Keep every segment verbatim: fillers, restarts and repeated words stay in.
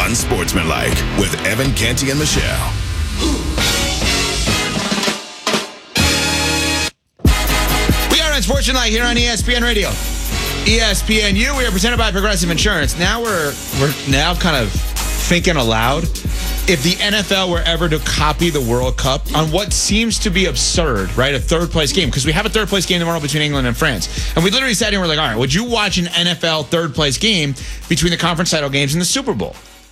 Unsportsmanlike with Evan Canty and Michelle. We are Unsportsmanlike here on E S P N Radio. E S P N U, we are presented by Progressive Insurance. Now we're we're now kind of thinking aloud. If the N F L were ever to copy the World Cup on what seems to be absurd, right? A third place game, because we have a third place game tomorrow between England and France. And we literally sat here and we're like, all right, would you watch an N F L third place game between the conference title games and the Super Bowl?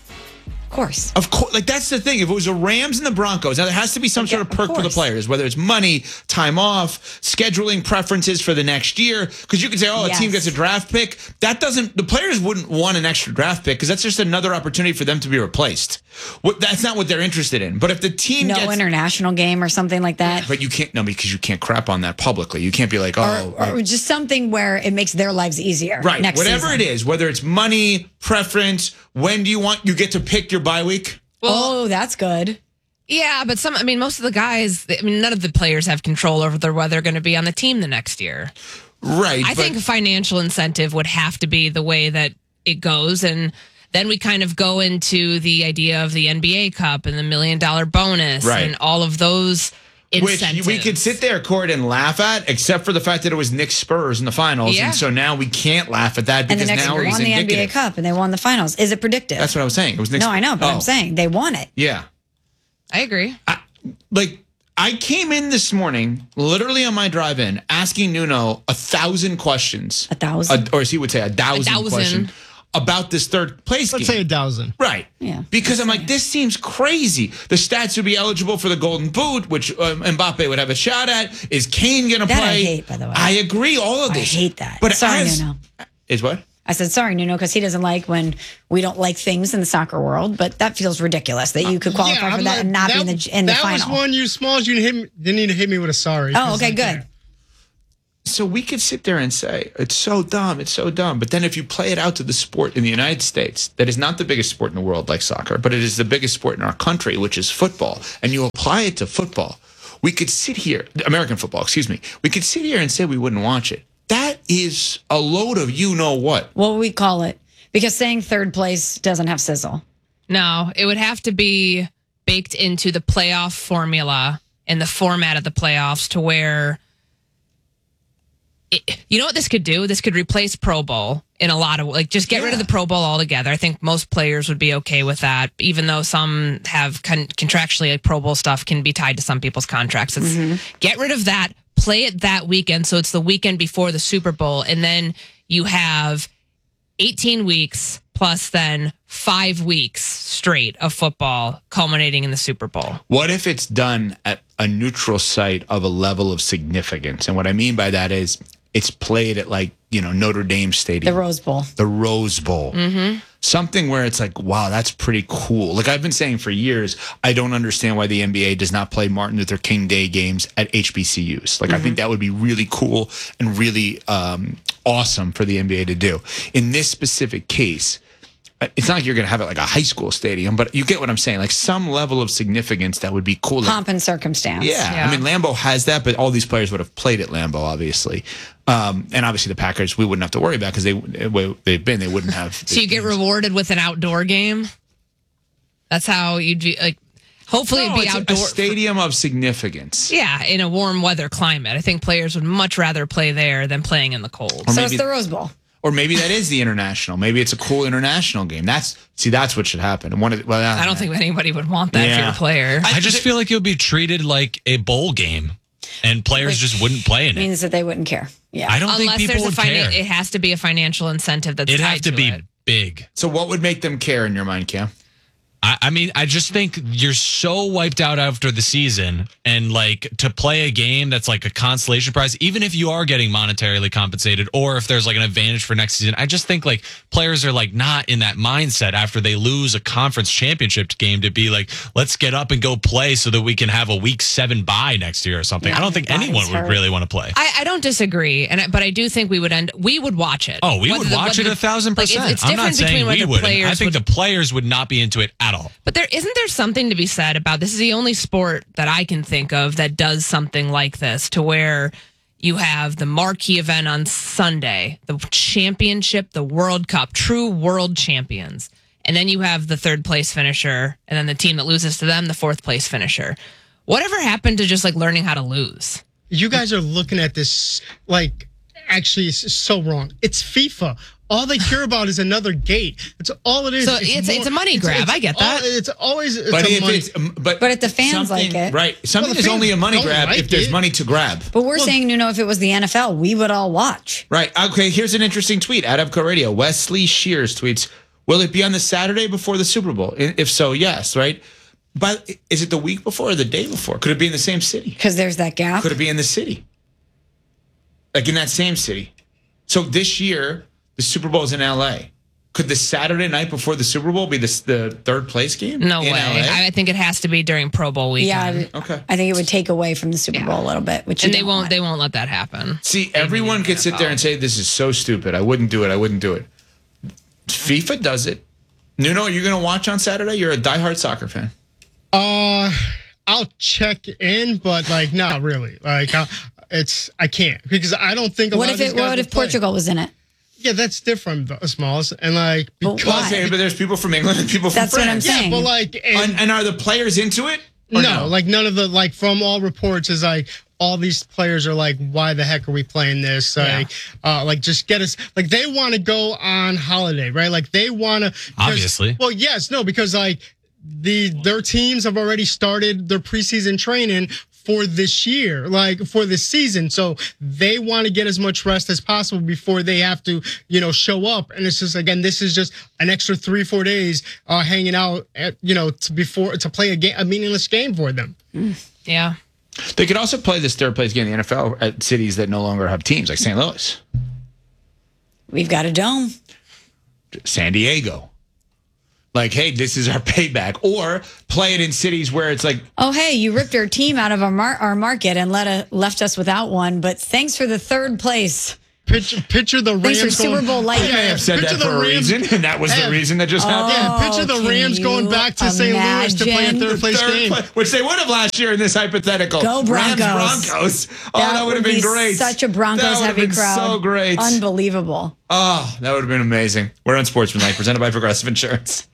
Of course. Of course. Like, that's the thing. If it was the Rams and the Broncos, now there has to be some Yeah, sort of perk of for the course. players, whether it's money, time off, scheduling preferences for the next year. Because you could say, oh, a Yes. team gets a draft pick. That doesn't, the players wouldn't want an extra draft pick because that's just another opportunity for them to be replaced. What, that's not what they're interested in. But if the team No gets. international game or something like that. But you can't, no, because you can't crap on that publicly. You can't be like, oh. Or, or just something where it makes their lives easier. right. Next Whatever season. it is, whether it's money, preference, when do you want, you get to pick your bye week? Oh, that's good. Yeah, but some, I mean, most of the guys, I mean, none of the players have control over the, whether they're going to be on the team the next year. Right. I but- think a financial incentive would have to be the way that it goes. And then we kind of go into the idea of the N B A Cup and the million dollar bonus Right. and all of those incentives. Which we could sit there, Court, and laugh at, except for the fact that it was Knicks Spurs in the finals. Yeah. And so now we can't laugh at that And because the next now year he's won the N B A indicative. Cup and they won the finals. Is it predictive? That's what I was saying. It was Knicks. no, I know, but Oh, I'm saying they won it. Yeah. I agree. I, like, I came in this morning, literally on my drive in, asking Nuno a thousand questions. A thousand? or as he would say, a thousand, thousand. questions about this third place Let's game. say a thousand. Right. Yeah. Because I'm like, this seems crazy. The stats would be eligible for the Golden Boot, which um, Mbappe would have a shot at. Is Kane going to play? That I hate, by the way. I agree, all of I this. hate that. But Sorry, as, Nuno. Is what? I said, sorry, Nuno, because he doesn't like when we don't like things in the soccer world, but that feels ridiculous that you could qualify for I'm that like, and not be in the in the that final. was one you small as you didn't, hit me, didn't need to hit me with a sorry. Oh, 'cause, okay, like, good. So we could sit there and say, it's so dumb, it's so dumb. But then if you play it out to the sport in the United States, that is not the biggest sport in the world like soccer, but it is the biggest sport in our country, which is football, and you apply it to football, we could sit here, American football, excuse me, we could sit here and say we wouldn't watch it. That is a load of you know what. What would we call it? Because saying third place doesn't have sizzle. No, it would have to be baked into the playoff formula and the format of the playoffs to where, it, you know what this could do? This could replace Pro Bowl in a lot of, like, just get rid of the Pro Bowl altogether. I think most players would be okay with that, even though some have con- contractually, like, Pro Bowl stuff can be tied to some people's contracts. It's, Get rid of that, play it that weekend, so it's the weekend before the Super Bowl, and then you have eighteen weeks plus then five weeks straight of football culminating in the Super Bowl. What if it's done at a neutral site of a level of significance? And what I mean by that is it's played at, like, you know, Notre Dame Stadium. The Rose Bowl. The Rose Bowl. Mm-hmm. Something where it's like, wow, that's pretty cool. Like I've been saying for years, I don't understand why the N B A does not play Martin Luther King Day games at H B C Us. Like, I think that would be really cool and really um, awesome for the N B A to do. In this specific case, it's not like you're going to have it like a high school stadium, but you get what I'm saying. Like some level of significance that would be cool. Like, Pomp and circumstance. yeah. Yeah. I mean, Lambeau has that, but all these players would have played at Lambeau, obviously. Um, and obviously the Packers, we wouldn't have to worry about because they, way they've been, they wouldn't have. So you get rewarded with an outdoor game? That's how you'd be, like, hopefully No, it'd be it's a- outdoor. a stadium of significance. Yeah, in a warm weather climate. I think players would much rather play there than playing in the cold. Or So maybe- it's the Rose Bowl. Or maybe that is the international. Maybe it's a cool international game. That's see, that's what should happen. And one of the, well, I don't think anybody would want that if Yeah. you're a player. I just feel like it would be treated like a bowl game, and players just wouldn't play in it. Means that they wouldn't care. Yeah. I don't think Unless people there's a would finan- care. it has to be a financial incentive that's It'd tied have to, be it. big. So what would make them care in your mind, Cam? I, I mean, I just think you're so wiped out after the season, and like to play a game that's like a consolation prize, even if you are getting monetarily compensated, or if there's like an advantage for next season. I just think like players are like not in that mindset after they lose a conference championship game to be like, let's get up and go play so that we can have a week seven bye next year or something. Yeah, I don't think body's anyone would hurt. really want to play. I, I don't disagree, and I- but I do think we would end. We would watch it. Oh, we Whether would the- watch whether it a the- thousand like, it's- percent. It's I'm not different saying between we whether would. players I think would- the players would not be into it at all. But there isn't there something to be said about this is the only sport that I can think of that does something like this, to where you have the marquee event on Sunday, the championship, the World Cup, true world champions. and then you have the third place finisher, and then the team that loses to them, the fourth place finisher. Whatever happened to just like learning how to lose? You guys are looking at this like actually it's so wrong. It's FIFA. All they care about is another gate. It's all it is. So it's it's a money grab. it's I get that. all- it's always it's But a if money. it's um, but But if the fans something- like it. right? Something the is fans only a money don't grab like if there's it. money to grab. But we're Well- saying, you know, if it was the N F L, we would all watch. Right. Okay. Here's an interesting tweet. At Evco Radio, Wesley Shears tweets: will it be on the Saturday before the Super Bowl? I- If so, yes. Right. But is it the week before or the day before? Could it be in the same city? Because there's that gap. Could it be in the city? Like in that same city. So this year, the Super Bowl is in L A. Could the Saturday night before the Super Bowl be the, the third place game? No in way. L A? I think it has to be during Pro Bowl weekend. Yeah, Okay. I think it would take away from the Super Bowl a little bit, which and you they don't won't. want. They won't let that happen. See, everyone could sit there and say, this is so stupid. I wouldn't do it. I wouldn't do it. FIFA does it. Nuno, are you going to watch on Saturday? You're a diehard soccer fan. Uh, I'll check in, but like not really. Like uh, it's I can't because I don't think a What lot if of these it? guys What will if play. Portugal was in it? Yeah, that's different, though, Smalls, and like But because why? Okay, but there's people from England and people from That's what I'm France. saying. yeah, but like and, And, and are the players into it? Or no, like none of the like from all reports is like all these players are like, why the heck are we playing this? Like, uh, like just get us. Like they want to go on holiday, right? Like they want to. Obviously. Well, yes, no, because like the their teams have already started their preseason training for this year, like for this season. So they want to get as much rest as possible before they have to, you know, show up. And it's just, again, this is just an extra three, four days uh, hanging out at, you know, to before to play a game, a meaningless game for them. Yeah. They could also play this third place game in the N F L at cities that no longer have teams, like Saint Louis, We've got a dome. San Diego. Like, hey, this is our payback. Or play it in cities where it's like, Oh, hey, you ripped our team out of our mar- our market and let a, left us without one. But thanks for the third place. Picture, picture the Thanks Rams for Super going, Bowl light. I have said Picture that the for a Rams- reason, and that was the Hey. reason that just happened. Yeah, picture the Oh, Rams can going you back to Saint Louis to play a imagine? third place Third game. pla- which they would have last year in this hypothetical. Go Broncos. Rams Broncos. Oh, that, would have been be great. Such a Broncos That would have heavy been crowd. So great. Unbelievable. Oh, that would have been amazing. We're on Sportsmanlike, presented by Progressive Insurance.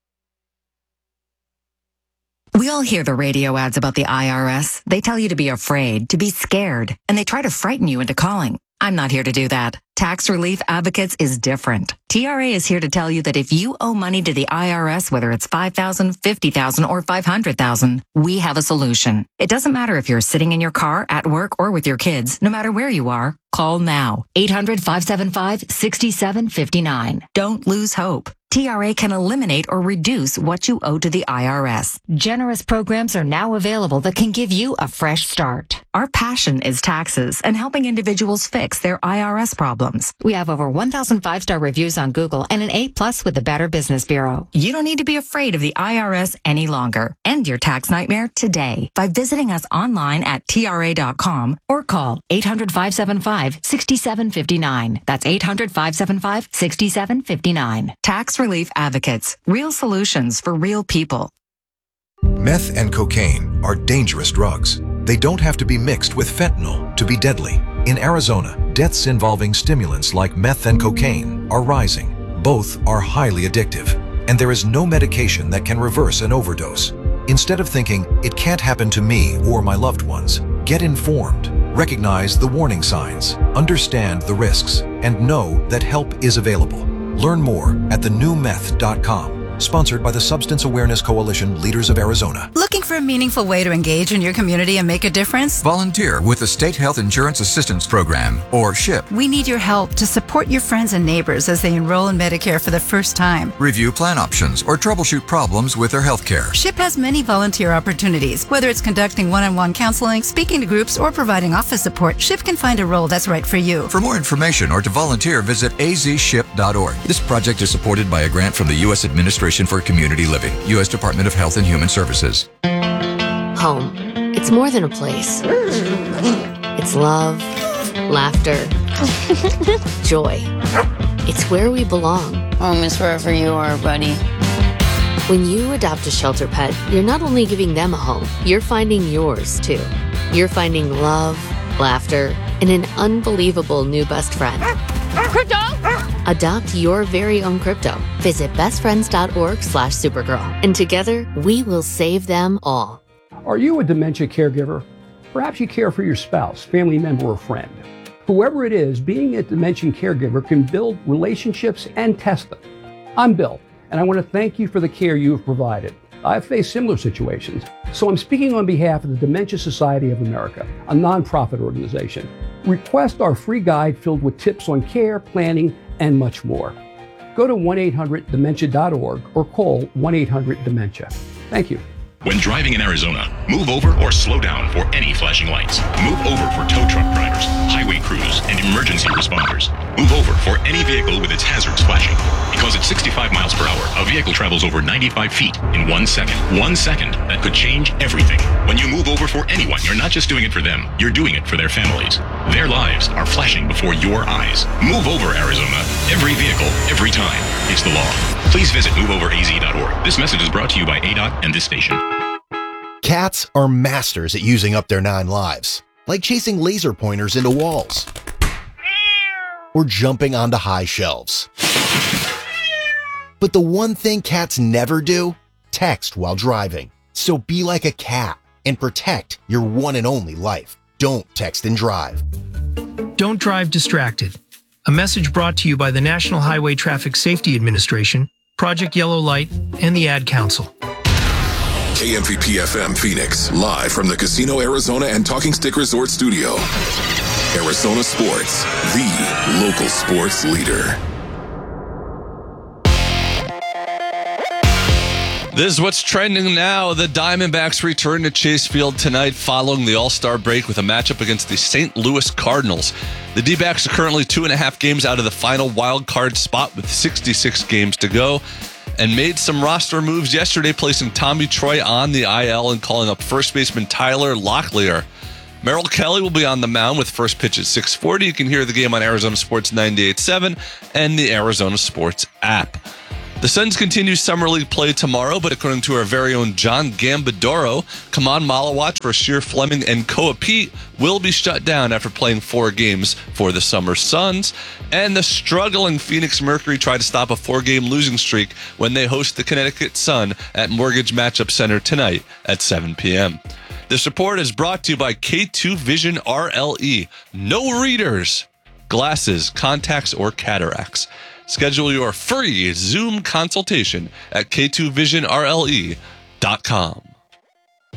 We all hear the radio ads about the I R S. They tell you to be afraid, to be scared, and they try to frighten you into calling. I'm not here to do that. Tax Relief Advocates is different. T R A is here to tell you that if you owe money to the I R S, whether it's five thousand dollars, fifty thousand dollars, or five hundred thousand dollars, we have a solution. It doesn't matter if you're sitting in your car, at work, or with your kids. No matter where you are, call now. eight hundred, five seven five, six seven five nine. Don't lose hope. T R A can eliminate or reduce what you owe to the I R S. Generous programs are now available that can give you a fresh start. Our passion is taxes and helping individuals fix their I R S problems. We have over one thousand five-star reviews on Google and an A plus with the Better Business Bureau. You don't need to be afraid of the I R S any longer. End your tax nightmare today by visiting us online at T R A dot com or call eight hundred, five seven five, six seven five nine. That's eight hundred, five seven five, six seven five nine. Tax Relief Advocates. Real solutions for real people. Meth and cocaine are dangerous drugs. They don't have to be mixed with fentanyl to be deadly. In Arizona, deaths involving stimulants like meth and cocaine are rising. Both are highly addictive, and there is no medication that can reverse an overdose. Instead of thinking, it can't happen to me or my loved ones, get informed. Recognize the warning signs, understand the risks, and know that help is available. Learn more at the new meth dot com. Sponsored by the Substance Awareness Coalition Leaders of Arizona. Looking for a meaningful way to engage in your community and make a difference? Volunteer with the State Health Insurance Assistance Program, or SHIP. We need your help to support your friends and neighbors as they enroll in Medicare for the first time. Review plan options or troubleshoot problems with their health care. SHIP has many volunteer opportunities. Whether it's conducting one-on-one counseling, speaking to groups, or providing office support, SHIP can find a role that's right for you. For more information or to volunteer, visit a z ship dot org. This project is supported by a grant from the U S Administration for Community Living, U S Department of Health and Human Services. Home. It's more than a place. It's love, laughter, joy. It's where we belong. Home is wherever you are, buddy. When you adopt a shelter pet, you're not only giving them a home, you're finding yours too. You're finding love, laughter, and an unbelievable new best friend. Good dog. Adopt your very own crypto. Visit bestfriends.org slash Supergirl. And together, we will save them all. Are you a dementia caregiver? Perhaps you care for your spouse, family member, or friend. Whoever it is, being a dementia caregiver can build relationships and test them. I'm Bill, and I want to thank you for the care you have provided. I've faced similar situations, so I'm speaking on behalf of the Dementia Society of America, a nonprofit organization. Request our free guide filled with tips on care, planning, and much more. Go to one eight hundred dementia dot org or call one eight hundred dementia. Thank you. When driving in Arizona, move over or slow down for any flashing lights. Move over for tow truck drivers, highway crews, and emergency responders. Move over for any vehicle with its hazards flashing. Because at sixty-five miles per hour, a vehicle travels over ninety-five feet in one second. One second that could change everything. When you move over for anyone, you're not just doing it for them, you're doing it for their families. Their lives are flashing before your eyes. Move over, Arizona. Every vehicle, every time. It's the law. Please visit move over a z dot org. This message is brought to you by A D O T and this station. Cats are masters at using up their nine lives, like chasing laser pointers into walls or jumping onto high shelves. But the one thing cats never do, text while driving. So be like a cat and protect your one and only life. Don't text and drive. Don't drive distracted. A message brought to you by the National Highway Traffic Safety Administration, Project Yellow Light, and the Ad Council. K M V P F M Phoenix, live from the Casino Arizona and Talking Stick Resort Studio. Arizona Sports, the local sports leader. This is what's trending now. The Diamondbacks return to Chase Field tonight following the All-Star break with a matchup against the Saint Louis Cardinals. The D-backs are currently two and a half games out of the final wild card spot with sixty-six games to go, and made some roster moves yesterday, placing Tommy Troy on the I L and calling up first baseman Tyler Locklear. Merrill Kelly will be on the mound with first pitch at six forty. You can hear the game on Arizona Sports ninety-eight point seven and the Arizona Sports app. The Suns continue Summer League play tomorrow, but according to our very own John Gambadoro, Kaman Malawach, Rasheer Fleming, and Koa Pete will be shut down after playing four games for the Summer Suns. And the struggling Phoenix Mercury try to stop a four-game losing streak when they host the Connecticut Sun at Mortgage Matchup Center tonight at seven p.m. This report is brought to you by K two Vision R L E. No readers, glasses, contacts, or cataracts. Schedule your free Zoom consultation at K two vision R L E dot com.